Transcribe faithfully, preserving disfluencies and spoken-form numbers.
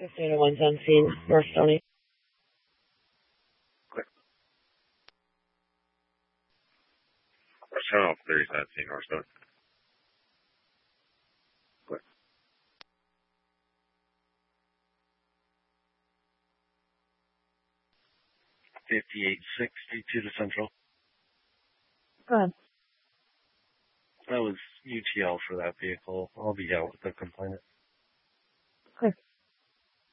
Casino one's on scene, North Stony. Quick. Channel thirty on scene, North Stony. Quick. fifty-eight sixty-two to Central. Go ahead. That was U T L for that vehicle. I'll be out with the complainant.